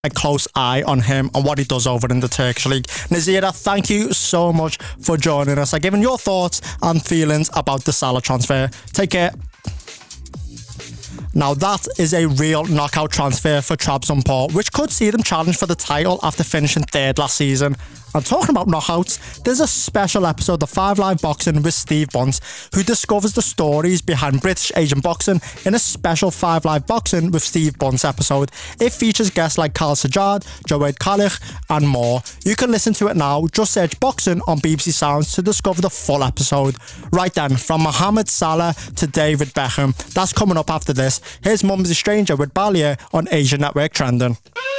a close eye on him and what he does over in the Turkish League. Nazira, thank you so much for joining us and giving your thoughts and feelings about the Salah transfer. Take care. Now that is a real knockout transfer for Trabzonspor, which could see them challenge for the title after finishing third last season. And talking about knockouts, there's a special episode of 5 Live Boxing with Steve Bunce, who discovers the stories behind British Asian boxing in a special 5 Live Boxing with Steve Bunce episode. It features guests like Carl Sajjad, Jawed Khalid and more. You can listen to it now, just search boxing on BBC Sounds to discover the full episode. Right then, from Mohamed Salah to David Beckham, that's coming up after this. Here's Mumsy Stranger with Balia on Asian Network Trending.